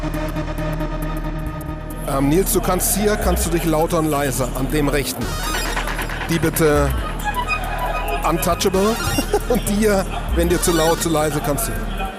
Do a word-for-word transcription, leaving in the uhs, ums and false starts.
Ähm, Nils, du kannst hier, kannst du dich lauter und leiser an dem rechten. Die bitte untouchable und dir, wenn dir zu laut, zu leise, kannst du.